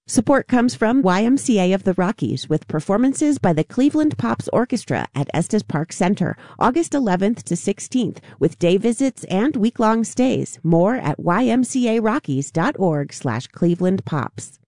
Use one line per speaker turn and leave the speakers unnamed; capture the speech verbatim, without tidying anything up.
Support comes from Y M C A of the Rockies with performances by the Cleveland Pops Orchestra at Estes Park Center, August eleventh to sixteenth, with day visits and week-long stays. More at y m c a rockies dot org slash Cleveland Pops.